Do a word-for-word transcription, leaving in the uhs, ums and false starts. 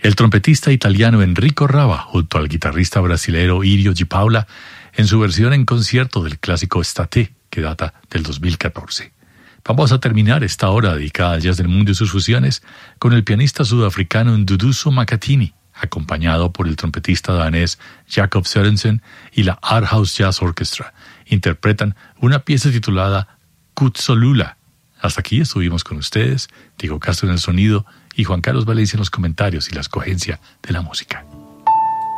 El trompetista italiano Enrico Rava, junto al guitarrista brasilero Irio Di Paula, en su versión en concierto del clásico Estate, que data del dos mil catorce. Vamos a terminar esta hora dedicada al jazz del mundo y sus fusiones con el pianista sudafricano Nduduzo Makhathini, acompañado por el trompetista danés Jacob Sørensen y la Art House Jazz Orchestra. Interpretan una pieza titulada Kutsolula. Hasta aquí estuvimos con ustedes, Diego Castro en el sonido y Juan Carlos Valencia en los comentarios y la escogencia de la música.